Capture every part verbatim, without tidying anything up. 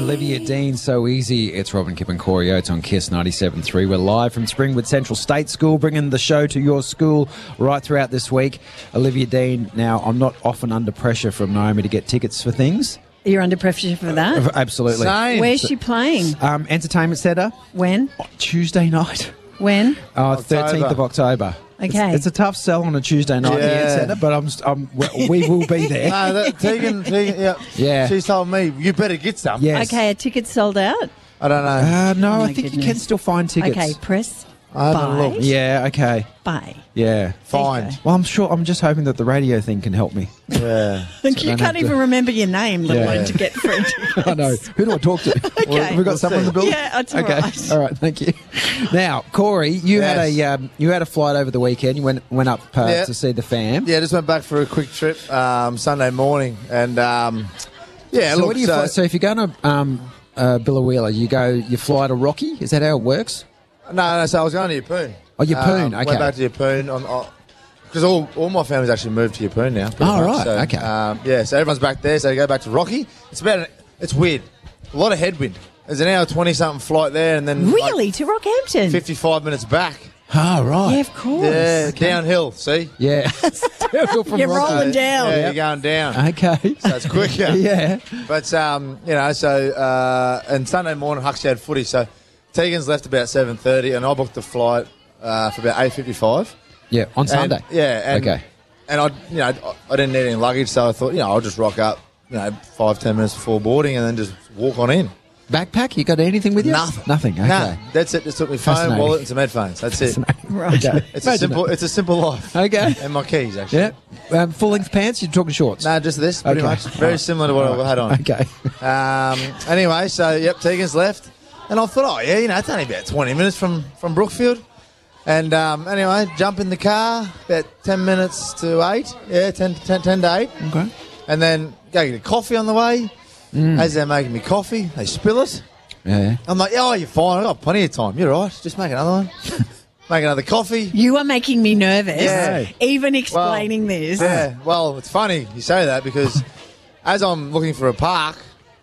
Olivia Dean, So Easy. It's Robin Kipp and Corey Oates on Kiss ninety-seven point three. We're live from Springwood Central State School, bringing the show to your school right throughout this week. Olivia Dean, now, I'm not often under pressure from Naomi to get tickets for things. You're under pressure for that? Uh, absolutely. Same. Where's she playing? Um, Entertainment Centre. When? Tuesday night. When? Uh, October. thirteenth of October. Okay. It's, it's a tough sell on a Tuesday night Yeah. at the Ed Centre, but I'm, I'm, we, we will be there. No, that, Tegan, Tegan, yeah. Yeah. She told me, you better get some. Yes. Okay, are tickets sold out? I don't know. Uh, no, Oh I my think you goodness. can still find tickets. Okay, press I haven't buy. looked. Yeah, okay. Buy. Yeah. Fine. Okay. Well, I'm sure, I'm just hoping that the radio thing can help me. Yeah. you don't have can't to- even remember your name, let Yeah. alone to get free tickets. I know. Who do I talk to? Okay. Have we got We'll someone in the see. building? Yeah, that's all okay. right. All right, thank you. Now, Corey, you had a Yes. um, you had a flight over the weekend. You went went up uh, Yeah. to see the fam. Yeah, just went back for a quick trip um, Sunday morning. And, um, yeah, So, look, what do you so, fly, so if you're going to um, uh, Billawheeler, you go you fly to Rocky. Is that how it works? no, no, so I was going to Yeppoon. Oh, Yeppoon, Um, okay. Went back to Yeppoon on... on because all, all my family's actually moved to Yeppoon now. pretty Oh, much. right, So, okay. Um, yeah, so everyone's back there. So you go back to Rocky. It's about... An, it's weird. A lot of headwind. There's an hour twenty-something flight there and then... like, Really? To Rockhampton? fifty-five minutes back. Oh, right. Yeah, of course. Yeah, downhill, see? Yeah. You're from You're Rocky. rolling down. Yeah, Yep. you're going down. Okay. So it's quicker. Yeah. But, um, you know, so... Uh, and Sunday morning, Huxley had footy. So Tegan's left about seven thirty and I booked the flight uh, for about eight fifty-five. Yeah, on Sunday. And, yeah. And, Okay. And I, you know, I didn't need any luggage, so I thought, you know, I'll just rock up, you know, five, ten minutes before boarding and then just walk on in. Backpack? You got anything with you? Nothing. Nothing. Okay. Nah, that's it. Just took me phone, Fascinating. wallet, and some headphones. That's it. Right. Okay. It's a Imagine simple. that. It's a simple life. Okay. And my keys, actually. Yeah. Um, full length pants? You're talking shorts? Nah, just this, pretty Okay. much. Very similar to what I had on. Okay. Um, anyway, so yep, Tegan's left, and I thought, oh yeah, you know, it's only about twenty minutes from from Brookfield. And um, anyway, jump in the car about ten minutes to eight. Yeah, ten, ten, ten to eight. Okay. And then go get a coffee on the way. As they're making me coffee, they spill it. Yeah. I'm like, oh, you're fine. I've got plenty of time. You're right. Just make another one. Make another coffee. You are making me nervous, Yeah. even explaining this. Yeah, well, it's funny you say that because as I'm looking for a park,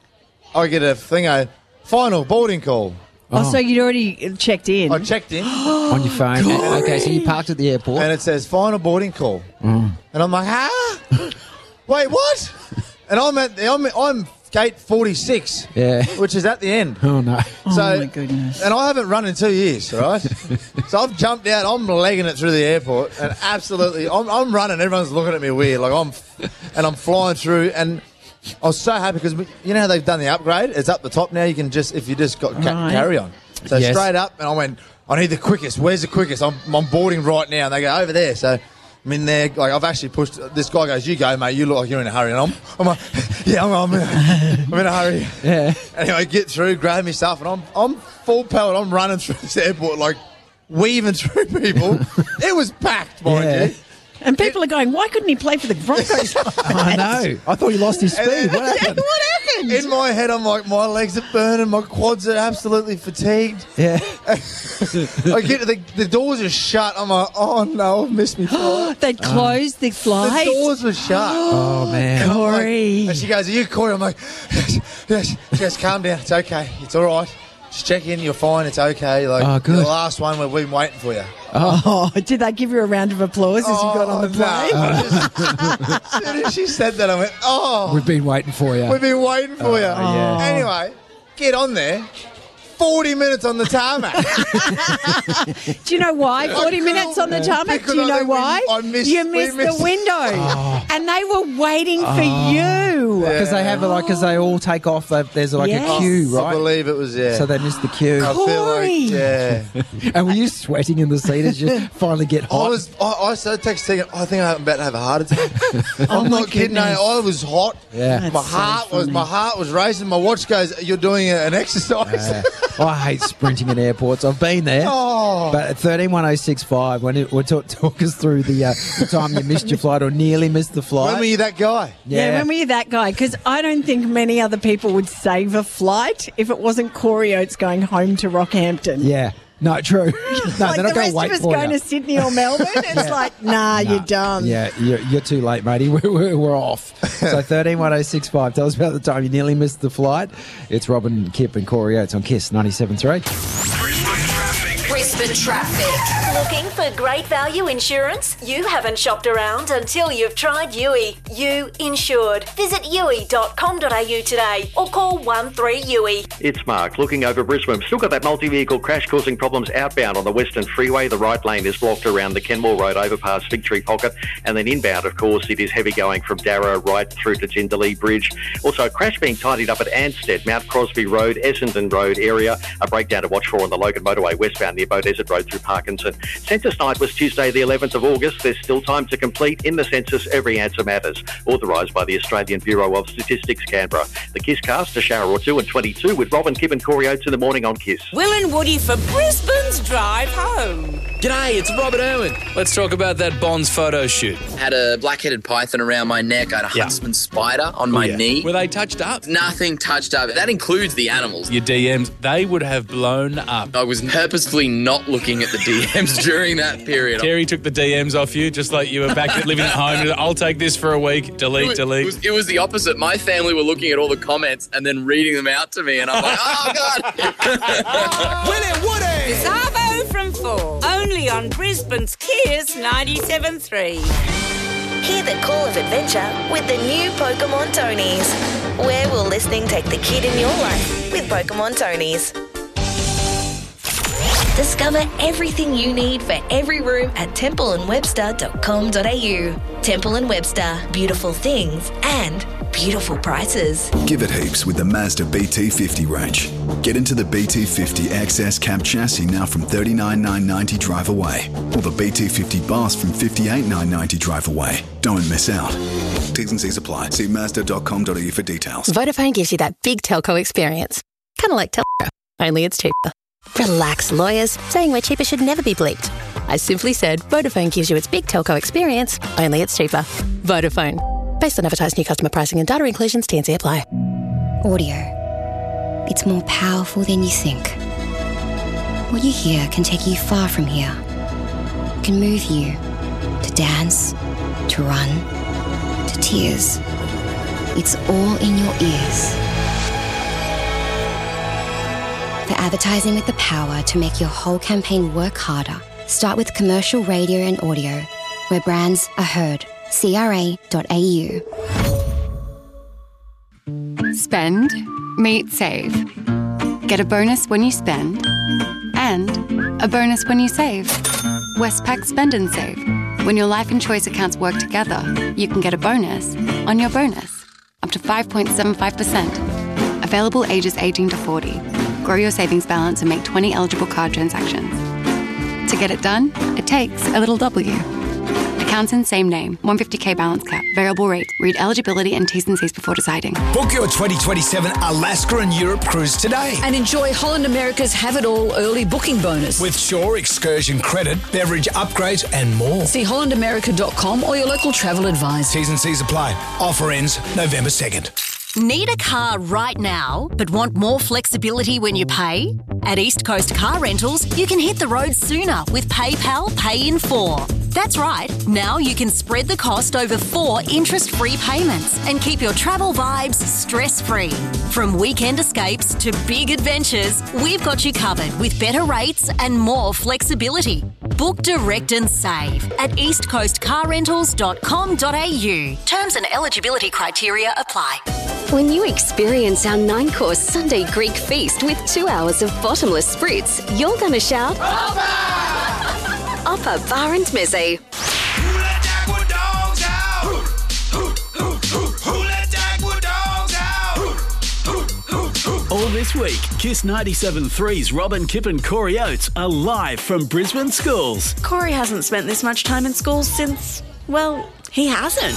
I get a thing, a final boarding call. Oh, so you'd already checked in. I checked in On your phone. Okay, so you parked at the airport. and it says final boarding call. And I'm like, ah? Wait, what? And I'm at, I'm, I'm gate forty-six, Yeah. which is at the end. Oh, no. oh, so, my goodness. And I haven't run in two years, right? So I've jumped out, I'm legging it through the airport, and absolutely, I'm, I'm running, everyone's looking at me weird, like I'm, and I'm flying through, and I was so happy because you know how they've done the upgrade? It's up the top now, you can just, if you just got ca- Right. carry on. So Yes. straight up, and I went, I need the quickest, where's the quickest? I'm, I'm boarding right now, and they go, over there, so... I'm in there, like I've actually pushed. This guy goes, "You go, mate. You look like you're in a hurry." And I'm, I'm like, "Yeah, I'm, I'm, in, a, I'm in a hurry." Yeah. Anyway, get through, grab my stuff, and I'm, I'm full pellet. I'm running through this airport, like weaving through people. It was packed, mind Yeah. you. And people are going, why couldn't he play for the Broncos? I know. I thought you lost his speed. What happened? What happened? In my head, I'm like, my legs are burning, my quads are absolutely fatigued. Yeah. I get to the, the doors are shut. I'm like, oh no, I've missed me flight. They'd closed the The flight. doors were shut. Oh, man. I'm like- Corey. and she goes, are you Corey? I'm like, yes, yes. She goes, calm down. It's okay. It's all right. Just check in. You're fine. It's okay. Like, Oh, good. you're the last one. We've been waiting for you. Oh, did they give you a round of applause as you got on the Oh, plane? no. I just- as soon as she said that, I went, oh, We've been waiting for you. we've been waiting for you. yeah. Anyway, get on there. forty minutes on the tarmac. Do you know why? forty couldn't- minutes on the tarmac. Because Do you I know think we- why? I missed- you we missed missed- the window. And they were waiting for you. Because they have, like, because they all take off, they- there's like Yes. a queue, I right? believe it was, yeah. So they missed the queue. I feel Corey. like, yeah. And were you sweating in the seat as you finally get hot? I was, I, I started texting, I think I'm about to have a heart attack. I'm my not kidding, goodness. eh? I was hot. Yeah. That's My so heart was, funny. my heart was racing. My watch goes, you're doing a- an exercise. Yeah. I hate sprinting in airports. I've been there. Oh. But at thirteen one oh six five, when it, we'll talk, talk us through the, uh, the time you missed your flight or nearly missed the flight. When were you that guy? Yeah, when were you that guy? Because I don't think many other people would save a flight if it wasn't Corey Oates going home to Rockhampton. Yeah. No, true. No, like they're the not going rest to wait of us for going you. to Sydney or Melbourne. It's like, nah, you're done. Yeah, you're, you're too late, matey. We're, we're, we're off. So thirteen one oh six five. Tell us about the time you nearly missed the flight. It's Robin, Kip and Corey Oates on Kiss ninety-seven three. Brisbane Traffic. Looking for great value insurance? You haven't shopped around until you've tried U I. U Insured. Visit u i dot com dot a u today or call one three U I. It's Mark. Looking over Brisbane. Still got that multi-vehicle crash causing problems outbound on the Western Freeway. The right lane is blocked around the Kenmore Road overpass, Victory Pocket. And then inbound, of course, it is heavy going from Darrow right through to Jindalee Bridge. Also, a crash being tidied up at Anstead, Mount Crosby Road, Essendon Road area. A breakdown to watch for on the Logan Motorway westbound near Beaudesert Road through Parkinson. Census night was Tuesday the eleventh of August. There's still time to complete. In the census, every answer matters. Authorised by the Australian Bureau of Statistics, Canberra. The Kiss Cast, a shower or two and twenty-two with Robin, Kip and Corey Oates in the morning on Kiss. Will and Woody for Brisbane's drive home. G'day, it's Robert Irwin. Let's talk about that Bonds photo shoot. Had a black-headed python around my neck. I had a Yeah. huntsman spider on my Yeah. knee. Were they touched up? Nothing touched up. That includes the animals. Your D Ms, they would have blown up. I was purposefully not looking at the D Ms during that period. Terry took the D Ms off you, just like you were back at living at home. I'll take this for a week. Delete, It was, delete. It was, it was the opposite. My family were looking at all the comments and then reading them out to me, and I'm like, oh, God. Will and Woody. Savo from four. Only on Brisbane's Kiss ninety-seven three. Hear the call of adventure with the new Pokemon Tonys. Where will listening take the kid in your life with Pokemon Tonys? Discover everything you need for every room at temple and webster dot com dot a u. Temple and Webster, beautiful things and beautiful prices. Give it heaps with the Mazda B T fifty range. Get into the B T fifty X S cab chassis now from thirty-nine thousand nine hundred ninety drive away, or the B T fifty Boss from fifty-eight thousand nine hundred ninety drive away. Don't miss out. T's and C's apply. See mazda dot com dot a u for details. Vodafone gives you that big telco experience. Kind of like telco, only it's cheaper. Relax, lawyers. Saying we're cheaper should never be bleeped. I simply said Vodafone gives you its big telco experience, only it's cheaper. Vodafone. Based on advertised new customer pricing and data inclusions, T and C apply. Audio. It's more powerful than you think. What you hear can take you far from here. It can move you to dance, to run, to tears. It's all in your ears. For advertising with the power to make your whole campaign work harder, start with commercial radio and audio, where brands are heard. C R A dot A U. Spend, meet, save. Get a bonus when you spend and a bonus when you save. Westpac Spend and Save. When your life and choice accounts work together, you can get a bonus on your bonus, up to five point seven five percent. Available ages eighteen to forty. Grow your savings balance and make twenty eligible card transactions. To get it done, it takes a little W. Accounts in same name, one hundred fifty k balance cap, variable rates. Read eligibility and T's and C's before deciding. Book your twenty twenty-seven Alaska and Europe cruise today. And enjoy Holland America's Have It All early booking bonus. With Shore excursion credit, beverage upgrades and more. See holland america dot com or your local travel advisor. T's and C's apply. Offer ends November second. Need a car right now, but want more flexibility when you pay? At East Coast Car Rentals, you can hit the road sooner with PayPal Pay in four. That's right, now you can spread the cost over four interest-free payments and keep your travel vibes stress-free. From weekend escapes to big adventures, we've got you covered with better rates and more flexibility. Book direct and save at east coast car rentals dot com dot a u. Terms and eligibility criteria apply. When you experience our nine-course Sunday Greek feast with two hours of bottomless spritz, you're going to shout, Oppa! Oppa Bar and Mizzy. All this week, Kiss ninety-seven three's Robin, Kip and Corey Oates are live from Brisbane schools. Corey hasn't spent this much time in school since, well, he hasn't.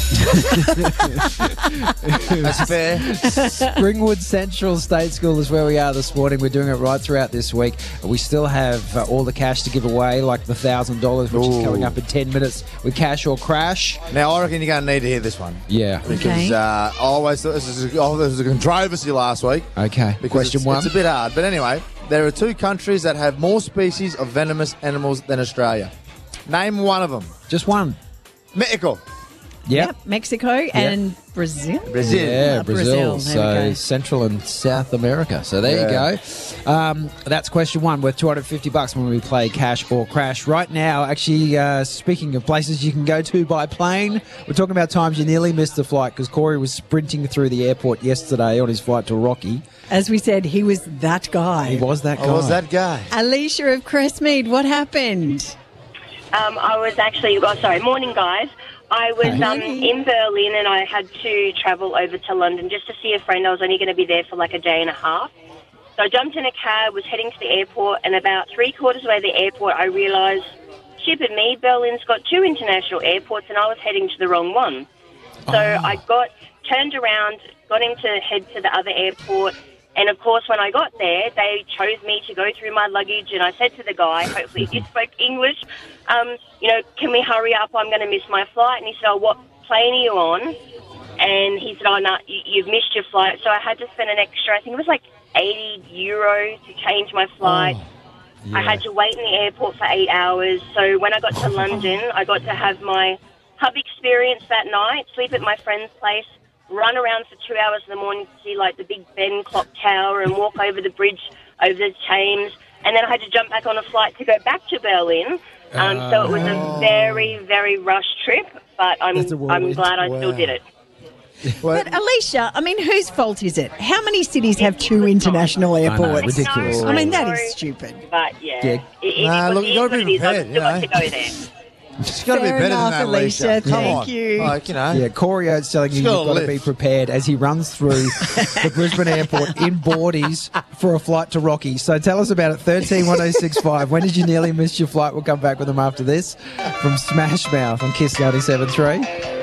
That's fair. Springwood Central State School is where we are this morning. We're doing it right throughout this week. We still have uh, all the cash to give away, like the one thousand dollars, which Ooh. is coming up in ten minutes with Cash or Crash. Now, I reckon you're going to need to hear this one. Yeah. Because Okay. uh, I always thought this was, a, oh, this was a controversy last week. Okay. Because Question it's, one. It's a bit hard. But anyway, there are two countries that have more species of venomous animals than Australia. Name one of them. Just one. Mexico. Yep. Mexico and Brazil. Brazil. Yeah, Ah, Brazil. Brazil. There we So go. Central and South America. So there Yeah. you go. Um, that's question one, worth two hundred fifty bucks when we play Cash or Crash. Right now, actually, uh, speaking of places you can go to by plane, we're talking about times you nearly missed the flight because Corey was sprinting through the airport yesterday on his flight to Rocky. As we said, he was that guy. He was that guy. I was that guy. Alicia of Crestmead, what happened? Um, I was actually, oh, sorry, morning, guys. I was um, in Berlin and I had to travel over to London just to see a friend. I was only going to be there for like a day and a half. So I jumped in a cab, was heading to the airport, and about three quarters way to the airport, I realised, stupid me, Berlin's got two international airports and I was heading to the wrong one. So I got turned around, got him to head to the other airport. And, of course, when I got there, they chose me to go through my luggage. And I said to the guy, hopefully he spoke English, um, you know, can we hurry up? I'm going to miss my flight. And he said, oh, what plane are you on? And he said, oh, no, you, you've missed your flight. So I had to spend an extra, I think it was like eighty euros to change my flight. Oh, yeah. I had to wait in the airport for eight hours. So when I got to London, I got to have my hub experience that night, sleep at my friend's place, run around for two hours in the morning to see like the Big Ben clock tower and walk over the bridge over the Thames. And then I had to jump back on a flight to go back to Berlin. Um, uh, so it was a very, very rushed trip, but I'm I'm glad I still did it. But Alicia, I mean, whose fault is it? How many cities have two international know, airports? ridiculous. I mean, that is stupid. But yeah, Yeah. it, it, Nah, it, look, it you gotta is be what it is. prepared, I've you still got know. to go there. It's got to be Fair better enough, than that, Alicia. Alicia. Come Thank on. you. Like, you know. Yeah, Corey Oates telling you She's you've got got a to be lift. prepared as he runs through the Brisbane airport in boardies for a flight to Rocky. So tell us about it, thirteen one oh six five. When did you nearly miss your flight? We'll come back with them after this from Smash Mouth on Kiss ninety-seven point three.